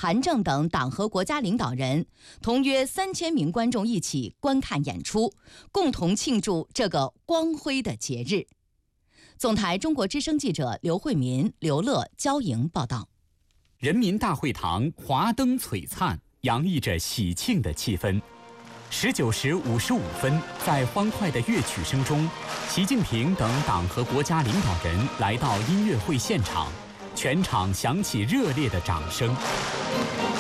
韩正等党和国家领导人同约3000名观众一起观看演出，共同庆祝这个光辉的节日。总台中国之声记者刘慧民、刘乐、焦莹报道。 人民大会堂华灯璀璨，洋溢着喜庆的气氛。19时55分，在欢快的乐曲声中，习近平等党和国家领导人来到音乐会现场，全场响起热烈的掌声。